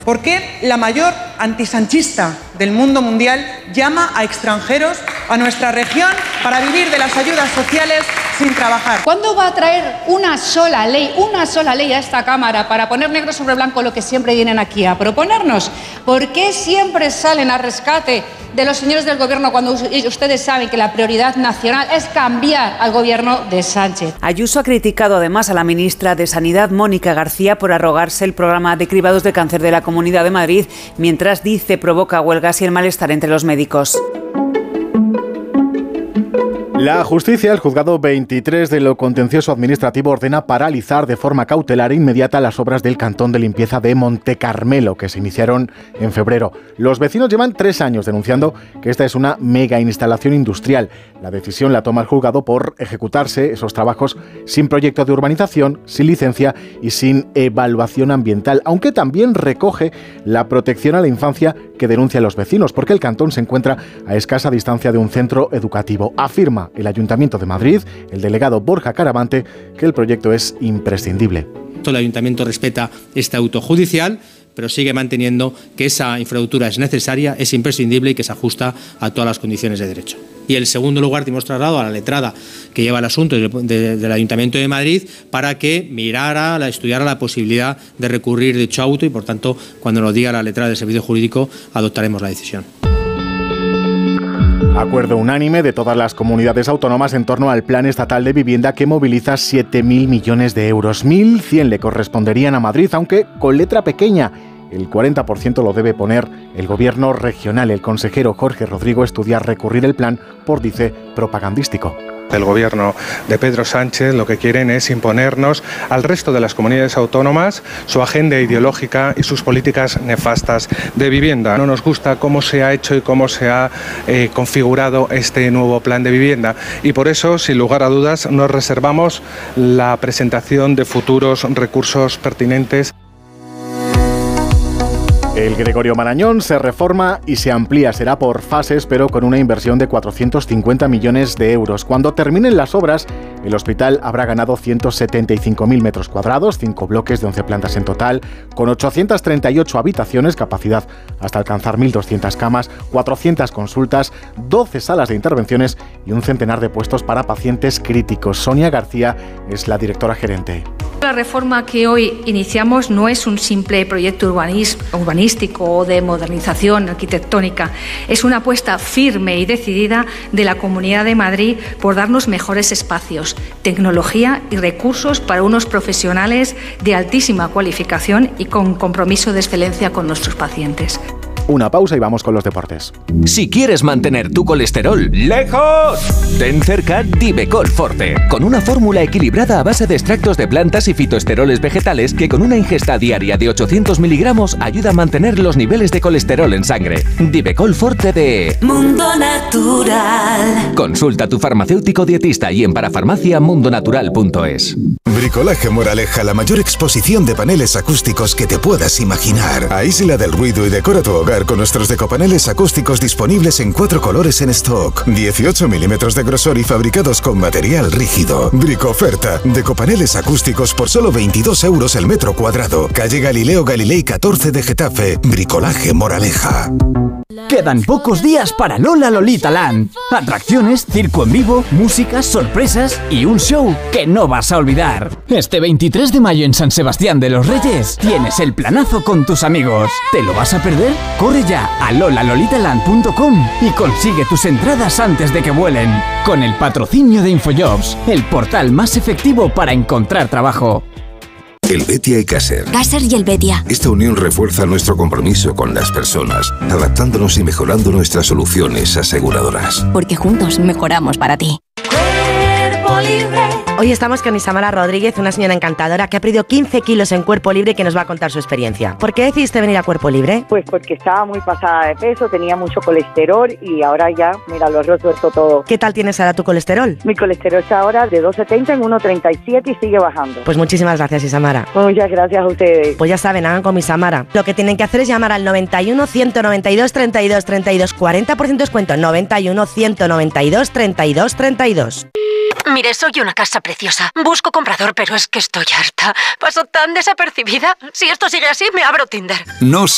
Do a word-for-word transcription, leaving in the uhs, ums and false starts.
¿Por qué la mayor antisanchista del mundo mundial llama a extranjeros a nuestra región para vivir de las ayudas sociales sin trabajar? ¿Cuándo va a traer una sola ley, una sola ley a esta Cámara para poner negro sobre blanco lo que siempre vienen aquí a proponernos? ¿Por qué siempre salen a rescate de los señores del Gobierno cuando ustedes saben que la prioridad nacional es cambiar al Gobierno de Sánchez? Ayuso ha criticado además a la ministra de Sanidad, Mónica García, por arrogarse el programa de cribados de cáncer de la Comunidad de Madrid, mientras dice provoca huelgas y el malestar entre los médicos. La justicia, el juzgado veintitrés de lo contencioso administrativo, ordena paralizar de forma cautelar e inmediata las obras del cantón de limpieza de Montecarmelo, que se iniciaron en febrero. Los vecinos llevan tres años denunciando que esta es una mega instalación industrial. La decisión la toma el juzgado por ejecutarse esos trabajos sin proyecto de urbanización, sin licencia y sin evaluación ambiental, aunque también recoge la protección a la infancia que denuncian los vecinos, porque el cantón se encuentra a escasa distancia de un centro educativo. Afirma el Ayuntamiento de Madrid, el delegado Borja Caravante, que el proyecto es imprescindible. El Ayuntamiento respeta este auto judicial, pero sigue manteniendo que esa infraestructura es necesaria, es imprescindible y que se ajusta a todas las condiciones de derecho. Y en segundo lugar, hemos trasladado a la letrada que lleva el asunto de, de, del Ayuntamiento de Madrid para que mirara, la, estudiara la posibilidad de recurrir dicho auto y, por tanto, cuando nos diga la letrada del Servicio Jurídico, adoptaremos la decisión. Acuerdo unánime de todas las comunidades autónomas en torno al Plan Estatal de Vivienda que moviliza siete mil millones de euros. mil cien le corresponderían a Madrid, aunque con letra pequeña. El cuarenta por ciento lo debe poner el gobierno regional. El consejero Jorge Rodrigo estudia recurrir el plan por, dice, propagandístico. El gobierno de Pedro Sánchez lo que quieren es imponernos al resto de las comunidades autónomas su agenda ideológica y sus políticas nefastas de vivienda. No nos gusta cómo se ha hecho y cómo se ha eh, configurado este nuevo plan de vivienda y por eso, sin lugar a dudas, nos reservamos la presentación de futuros recursos pertinentes. El Gregorio Marañón se reforma y se amplía, será por fases, pero con una inversión de cuatrocientos cincuenta millones de euros. Cuando terminen las obras, el hospital habrá ganado ciento setenta y cinco mil metros cuadrados, cinco bloques de once plantas en total, con ochocientas treinta y ocho habitaciones, capacidad hasta alcanzar mil doscientas camas, cuatrocientas consultas, doce salas de intervenciones y un centenar de puestos para pacientes críticos. Sonia García es la directora gerente. La reforma que hoy iniciamos no es un simple proyecto urbanístico o de modernización arquitectónica, es una apuesta firme y decidida de la Comunidad de Madrid por darnos mejores espacios, tecnología y recursos para unos profesionales de altísima cualificación y con compromiso de excelencia con nuestros pacientes. Una pausa y vamos con los deportes. Si quieres mantener tu colesterol lejos, ten cerca Divecol Forte, con una fórmula equilibrada a base de extractos de plantas y fitoesteroles vegetales que con una ingesta diaria de ochocientos miligramos ayuda a mantener los niveles de colesterol en sangre. Divecol Forte de Mundo Natural. Consulta a tu farmacéutico dietista y en parafarmacia mundonatural punto es. Bricolaje Moraleja, la mayor exposición de paneles acústicos que te puedas imaginar. Aísla del ruido y decora tu hogar con nuestros decopaneles acústicos disponibles en cuatro colores en stock, dieciocho milímetros de grosor y fabricados con material rígido. Bricoferta, decopaneles acústicos por solo veintidós euros el metro cuadrado. Calle Galileo Galilei catorce de Getafe. Bricolaje Moraleja. Quedan pocos días para Lola Lolita Land. Atracciones, circo en vivo, música, sorpresas y un show que no vas a olvidar. Este veintitrés de mayo en San Sebastián de los Reyes tienes el planazo con tus amigos. ¿Te lo vas a perder? Corre ya a lola lolita land punto com y consigue tus entradas antes de que vuelen. Con el patrocinio de Infojobs, el portal más efectivo para encontrar trabajo. Helvetia y Caser. Caser y Helvetia. Esta unión refuerza nuestro compromiso con las personas, adaptándonos y mejorando nuestras soluciones aseguradoras. Porque juntos mejoramos para ti. Cuerpo Libre. Hoy estamos con Isamara Rodríguez, una señora encantadora que ha perdido quince kilos en Cuerpo Libre y que nos va a contar su experiencia. ¿Por qué decidiste venir a Cuerpo Libre? Pues porque estaba muy pasada de peso, tenía mucho colesterol y ahora ya, mira, lo he resuelto todo. ¿Qué tal tienes ahora tu colesterol? Mi colesterol está ahora de doscientos setenta en ciento treinta y siete y sigue bajando. Pues muchísimas gracias, Isamara. Muchas gracias a ustedes. Pues ya saben, hagan con Isamara. Lo que tienen que hacer es llamar al noventa y uno, ciento noventa y dos, treinta y dos, treinta y dos, cuarenta por ciento descuento, noventa y uno, ciento noventa y dos, treinta y dos, treinta y dos. Mire, soy una casa preciosa. Busco comprador, pero es que estoy harta. Paso tan desapercibida. Si esto sigue así, me abro Tinder. No